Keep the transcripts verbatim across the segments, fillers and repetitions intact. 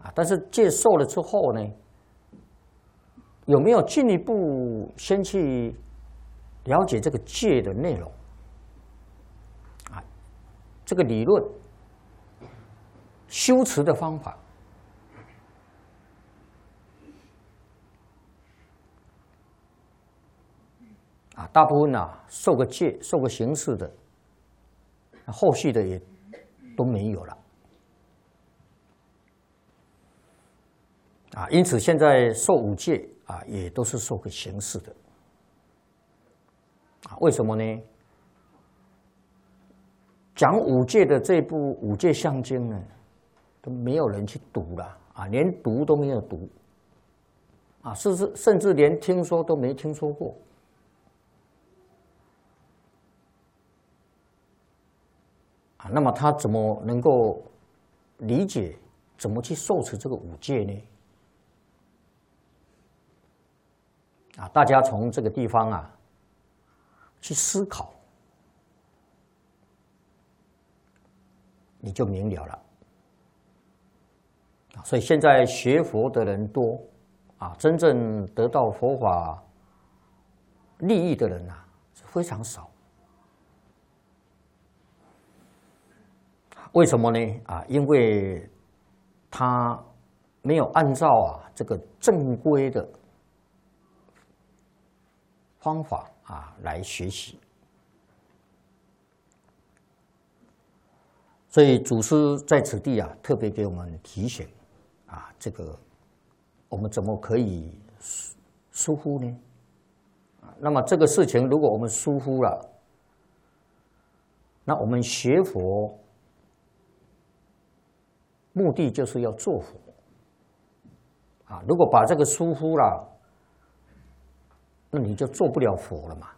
啊，但是戒受了之后呢，有没有进一步先去了解这个戒的内容？啊，这个理论、修持的方法。啊，大部分啊受个戒、受个形式的，后续的也都没有了。啊，因此现在受五戒啊，也都是受个形式的。啊，为什么呢？讲五戒的这部《五戒相经》呢，都没有人去读了啊，连读都没有读。啊，甚至甚至连听说都没听说过。啊，那么他怎么能够理解怎么去受持这个五戒呢？啊，大家从这个地方啊去思考，你就明了了。啊，所以现在学佛的人多，啊，真正得到佛法利益的人啊是非常少。为什么呢？啊，因为他没有按照啊这个正规的方法啊来学习，所以祖师在此地啊特别给我们提醒啊，这个我们怎么可以疏忽呢？那么这个事情如果我们疏忽了，那我们学佛目的就是要做佛啊！如果把这个疏忽了，那你就做不了佛了嘛。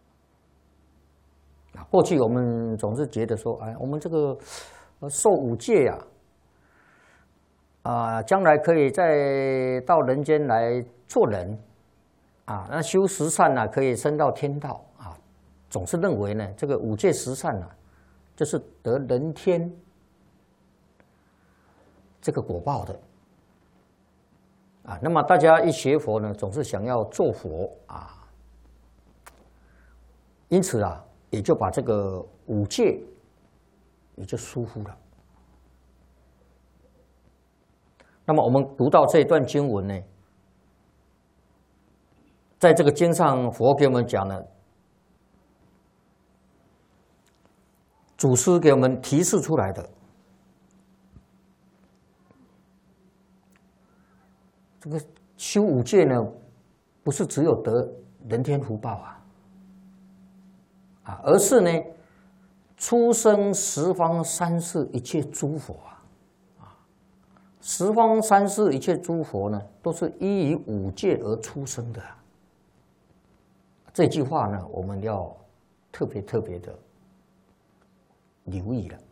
啊，过去我们总是觉得说，哎，我们这个受五戒呀，啊，将来可以再到人间来做人，啊，那修十善呢，可以升到天道啊。总是认为呢，这个五戒十善呢，就是得人天这个果报的啊，那么大家一学佛呢，总是想要做佛啊，因此啊，也就把这个五戒也就疏忽了。那么我们读到这一段经文呢，在这个经上，佛给我们讲了，祖师给我们提示出来的。这个修五戒呢，不是只有得人天福报啊，啊，而是呢，出生十方三世一切诸佛啊，啊，十方三世一切诸佛呢，都是依于五戒而出生的啊。这句话呢，我们要特别特别的留意了。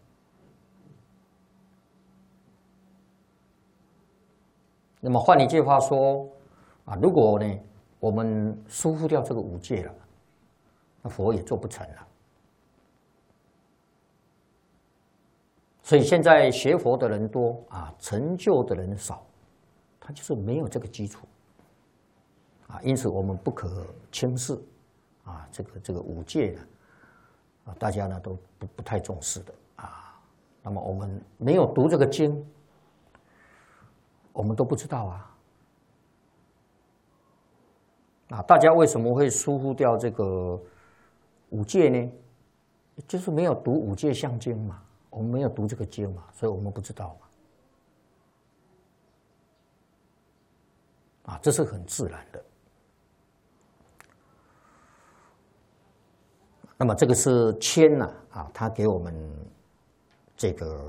那么换一句话说，啊，如果呢我们疏忽掉这个五戒了，那佛也做不成了。所以现在学佛的人多啊，成就的人少，他就是没有这个基础啊，因此我们不可轻视啊，这个这个五戒呢，啊，大家呢都不不太重视的啊。那么我们没有读这个经，我们都不知道啊！啊，大家为什么会疏忽掉这个五戒呢？就是没有读《五戒相经》嘛，我们没有读这个经嘛，所以我们不知道嘛。啊，这是很自然的。那么这个是谦呐，啊，他给我们这个。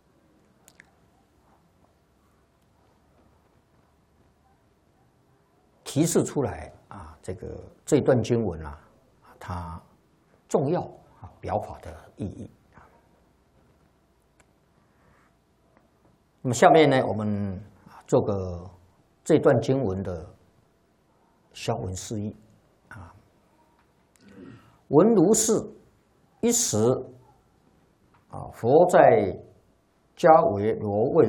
提示出来啊，这个这段经文啊，它重要啊表法的意义啊。那么下面呢，我们做个这段经文的消文释义啊。闻如是，一时啊，佛在迦维罗卫